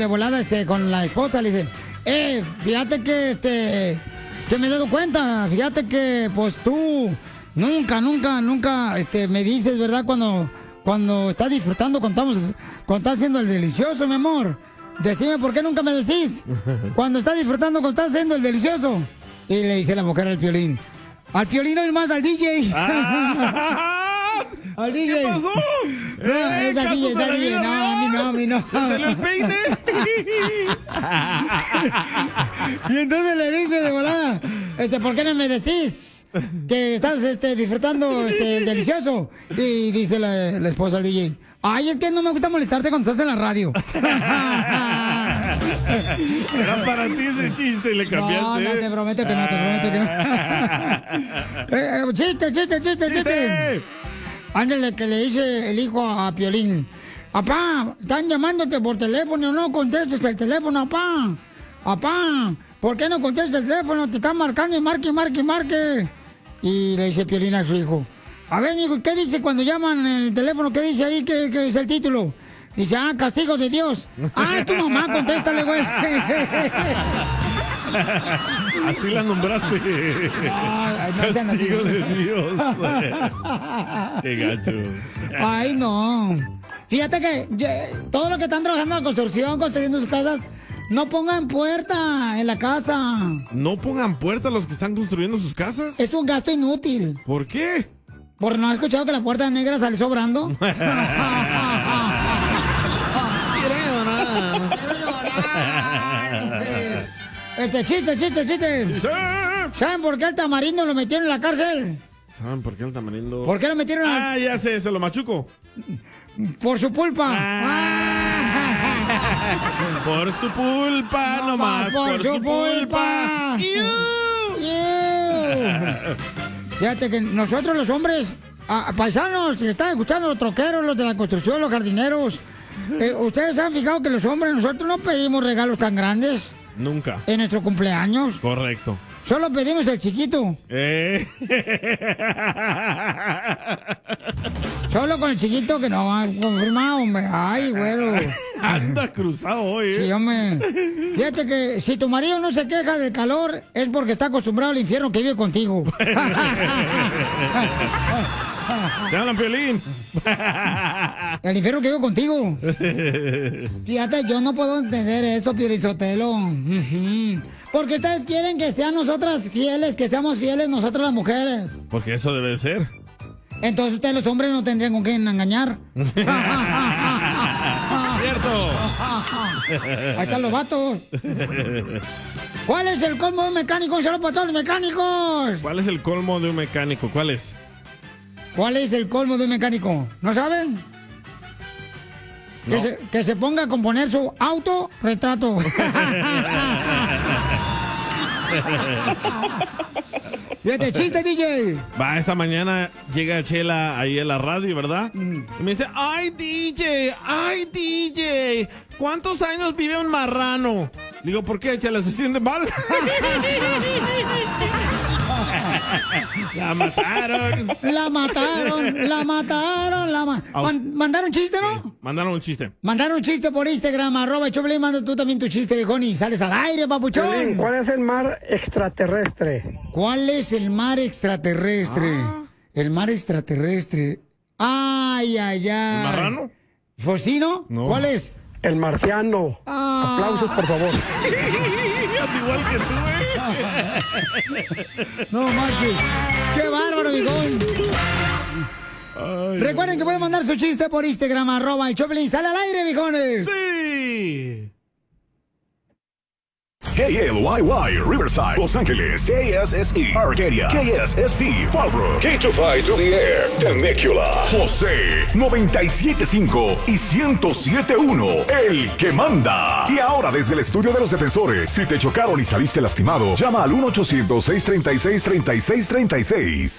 de volada con la esposa, le dice, fíjate que que me he dado cuenta, fíjate que pues tú nunca me dices, ¿verdad? Cuando estás disfrutando, cuando estás haciendo el delicioso, mi amor. Decime por qué nunca me decís cuando estás disfrutando, cuando estás haciendo el delicioso. Y le dice la mujer al Piolín, al Piolín no más, al DJ. Al DJ. ¿Qué pasó? No, es al DJ, es al DJ. No, a mí no. ¿Se salió el peine? Y entonces le dice de volada, ¿por qué no me decís que estás disfrutando el delicioso? Y dice la esposa al DJ, ay, es que no me gusta molestarte cuando estás en la radio. Era para ti ese chiste y le cambiaste. No, te prometo que no. Chiste. Ándale, que le dice el hijo a Piolín, papá, están llamándote por teléfono, no contestes el teléfono, papá. Papá, ¿por qué no contestas el teléfono? Te están marcando y marque. Y le dice Piolín a su hijo, a ver, hijo, ¿qué dice cuando llaman el teléfono? ¿Qué dice ahí? ¿Qué es el título? Dice, castigo de Dios. Es tu mamá, contéstale, güey. Así la nombraste. Castigo de Dios. Qué gacho. Ay, no. Fíjate que todo lo que están trabajando en la construcción, construyendo sus casas, no pongan puerta en la casa. ¿No pongan puerta los que están construyendo sus casas? Es un gasto inútil. ¿Por qué? ¿Por no has escuchado que la puerta negra sale sobrando? Chiste. ¿Saben por qué al tamarindo lo metieron en la cárcel? ¿Saben por qué el tamarindo? ¿Por qué lo metieron ya sé, se lo machuco. Por su pulpa. Por su pulpa, nomás. Por su pulpa. Fíjate que nosotros los hombres, paisanos, que están escuchando, los troqueros, los de la construcción, los jardineros, ¿ustedes han fijado que los hombres, nosotros no pedimos regalos tan grandes? Nunca. En nuestro cumpleaños. Correcto. Solo pedimos el chiquito. Solo con el chiquito que no ha confirmado, hombre. Ay, güero. Anda cruzado hoy, Sí, hombre. Fíjate que si tu marido no se queja del calor, es porque está acostumbrado al infierno que vive contigo. ¡Te hablan, Piolín! El infierno que vive contigo. Fíjate, yo no puedo entender eso, Piolizotelo. Porque ustedes quieren que sean nosotras fieles, que seamos fieles nosotras las mujeres. Porque eso debe de ser. Entonces ustedes los hombres no tendrían con quién engañar. ¡Cierto! Ahí están los vatos. ¿Cuál es el colmo de un mecánico? Un saludo para todos los mecánicos. ¿Cuál es el colmo de un mecánico? ¿Cuál es? ¿Cuál es el colmo de un mecánico? ¿No saben? No. Que se ponga a componer su autorretrato. Fíjate, chiste, DJ. Esta mañana llega Chela ahí en la radio, ¿verdad? Y me dice, ¡ay, DJ! ¿Cuántos años vive un marrano? Le digo, ¿por qué, Chela? ¿Se siente mal? La mataron. ¿Mandaron chiste, no? Sí, mandaron un chiste. Mandaron un chiste por Instagram, @Choplin, manda tú también tu chiste, viejón, y sales al aire, papuchón. ¿Cuál es el mar extraterrestre? ¿Cuál es el mar extraterrestre? El mar extraterrestre. Ay. ¿El marrano? ¿Focino? No. ¿Cuál es? El marciano. Aplausos, por favor. Igual que tú, No manches. ¡Qué bárbaro, viejón! Recuerden que pueden mandar su chiste por Instagram, @Choplin. ¡Sale al aire, viejones! ¡Sí! KLYY, Riverside, Los Ángeles, KSSE, Arcadia, KSST, Fallbrook, K25 to the Air, Temecula, José, 97.5 y 107.1, el que manda. Y ahora desde el estudio de los defensores, si te chocaron y saliste lastimado, llama al 1-800-636-3636.